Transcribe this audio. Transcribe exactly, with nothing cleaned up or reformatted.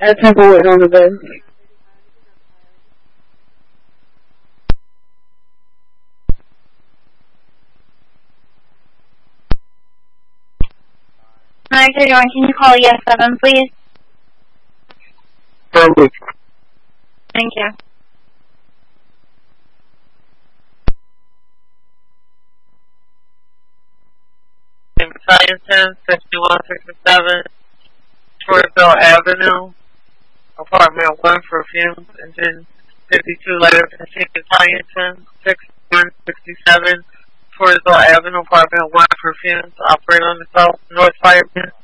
At Temple waiting on the bed. nine thirty-one, can you call E S seven, please? Perfect. Thank you. Sciences, fifty-one sixty-seven, Torresville Avenue, apartment one for fumes, engine fifty-two letter fifteen Sciences, sixty-one sixty-seven, Torresville Avenue, apartment one for fumes, operate on the south north fire pit.